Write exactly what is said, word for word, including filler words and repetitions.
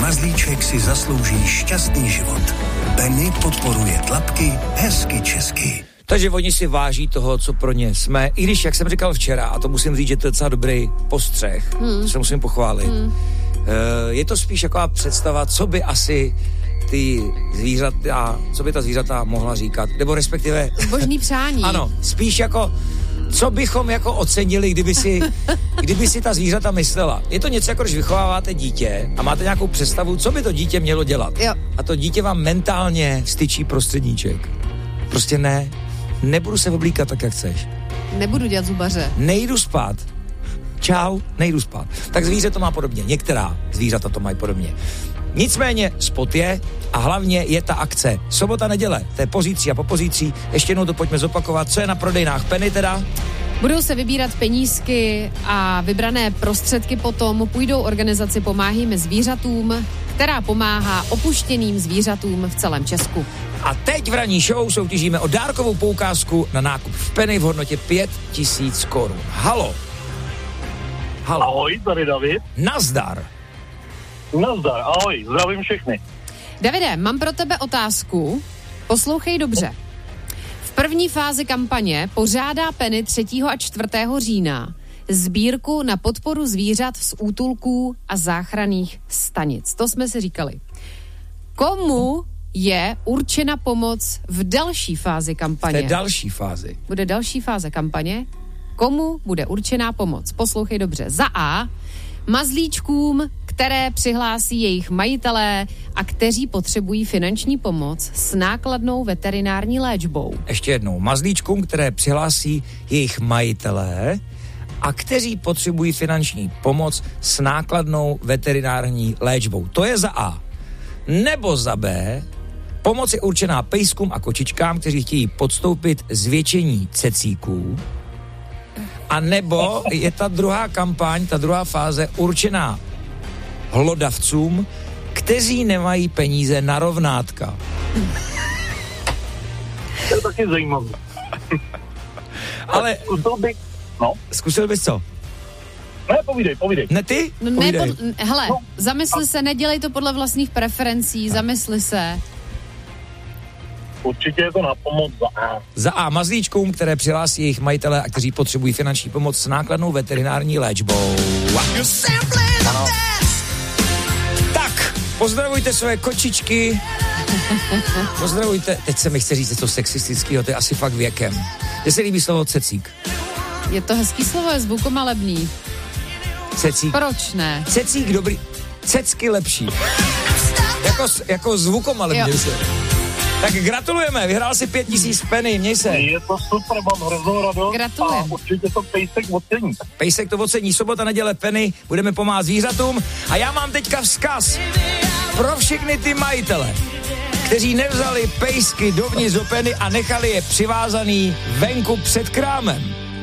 mazlíček si zaslouží šťastný život. Penny podporuje tlapky hezky česky. Takže oni si váží toho, co pro ně jsme. I když, jak jsem říkal včera, a to musím říct, že to je docela dobrý postřeh, hmm. to se musím pochválit. Hmm. Uh, je to spíš taková představa, co by asi ty zvířata, co by ta zvířata mohla říkat, nebo respektive... Božný přání. Ano, spíš jako, co bychom jako ocenili, kdyby si, kdyby si ta zvířata myslela. Je to něco, jako když vychováváte dítě a máte nějakou představu, co by to dítě mělo dělat. Jo. A to dítě vám mentálně styčí prostředníček. Prostě ne, nebudu se oblíkat tak, jak chceš. Nebudu dělat zubaře. Nejdu spát. Čau, nejdu spát. Tak zvíře to má podobně. Některá zvířata to mají podobně. Nicméně spot je a hlavně je ta akce. Sobota, neděle, to je pozítří a po pozítří. Ještě jednou to pojďme zopakovat. Co je na prodejnách Penny teda? Budou se vybírat penízky a vybrané prostředky potom půjdou organizaci Pomáhejme zvířatům, která pomáhá opuštěným zvířatům v celém Česku. A teď v ranní show soutěžíme o dárkovou poukázku na nákup v Penny v hodnotě pět tisíc korun. Halo. Halo. Ahoj, tady David. Nazdar. Nazdar, ahoj, zdravím všechny. Davide, mám pro tebe otázku. Poslouchej dobře. V první fázi kampaně pořádá Penny třetího a čtvrtého října sbírku na podporu zvířat z útulků a záchranných stanic. To jsme si říkali. Komu je určena pomoc v další fázi kampaně? V té další fázi. Bude další fáze kampaně. Komu bude určená pomoc? Poslouchej dobře. Za A. Mazlíčkům, které přihlásí jejich majitelé a kteří potřebují finanční pomoc s nákladnou veterinární léčbou. Ještě jednou. Mazlíčkům, které přihlásí jejich majitelé a kteří potřebují finanční pomoc s nákladnou veterinární léčbou. To je za A. Nebo za B. Pomoc je určená pejskům a kočičkám, kteří chtějí podstoupit zvětšení cecíků. A nebo je ta druhá kampaň, ta druhá fáze určená hlodavcům, kteří nemají peníze na rovnátka. To je taky zajímavé. Ale... Zkusil bych... No? Zkusil bys co? Ne, povídej, povídej. Ne ty? No, ne, pod, hele, no. Zamysli se, nedělej to podle vlastních preferencí, zamysli se. Určitě je to na pomoc za A. Za A mazlíčkům, které přihlásí jejich majitelé a kteří potřebují finanční pomoc s nákladnou veterinární léčbou. Ano. Tak, pozdravujte své kočičky. Pozdravujte, teď se mi chce říct něco sexistického, to je asi fakt věkem. Mně se líbí slovo cecík. Je to hezký slovo, je zvukomalebný. Cecík. Proč ne? Cecík dobrý, cecky lepší. Jako, jako zvukomalebně se. Tak gratulujeme, vyhrál si pět tisíc Penny, měj se. Je to super, mám hroznou radost. Gratulujem. A určitě to pejsek ocení. Pejsek to ocení, sobota, neděle Penny, budeme pomáhat zvířatům. A já mám teďka vzkaz pro všechny ty majitele, kteří nevzali pejsky dovnitř do Penny a nechali je přivázaný venku před krámem.